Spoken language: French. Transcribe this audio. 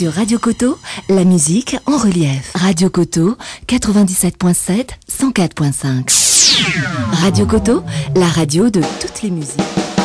Sur Radio Koto, la musique en relief. Radio Koto, 97.7, 104.5. Radio Koto, la radio de toutes les musiques.